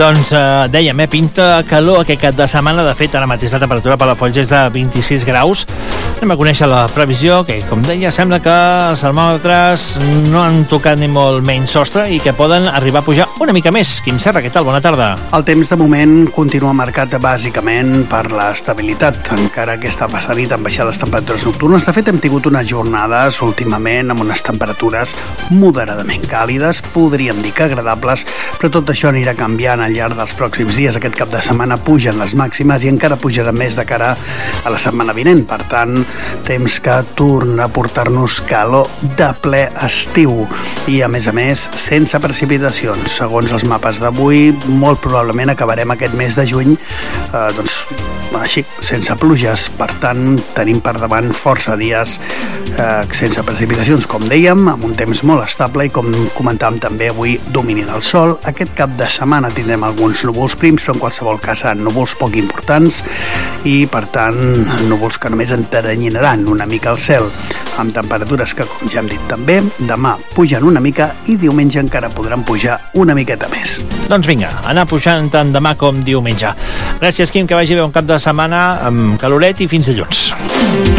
Doncs dèiem, pinta calor aquest cap de setmana. De fet, ara mateix la temperatura per la Palafolls és de 26 graus. Anem a conèixer la previsió, que, com deia, sembla que els termòmetres no han tocat ni molt menys sostre i que poden arribar a pujar una mica més. Quim Serra, què tal? Bona tarda. El temps, de moment, continua marcat bàsicament per l'estabilitat, encara que està passant amb baixades temperatures nocturnes. De fet, hem tingut unes jornades últimament amb unes temperatures moderadament càlides, podríem dir que agradables, però tot això anirà canviant al llarg dels pròxims dies. Aquest cap de setmana pugen les màximes i encara pujarà més de cara a la setmana vinent. Per tant, temps que torna a portar-nos calor de ple estiu i, a més, sense precipitacions. Segons els mapes d'avui, molt probablement acabarem aquest mes de juny així, sense pluges. Per tant, tenim per davant força dies sense precipitacions, com dèiem, amb un temps molt estable i, com comentàvem també avui, domini del sol. Aquest cap de setmana tindrem alguns núvols prims, però en qualsevol cas seran núvols poc importants i, per tant, núvols que només enteranyinaran una mica el cel, amb temperatures que, com ja hem dit també, demà pugen una mica i diumenge encara podran pujar una miqueta més. Doncs vinga, anar pujant tant demà com diumenge. Gràcies, Quim, que vagi bé un cap de setmana amb caloret i fins dilluns.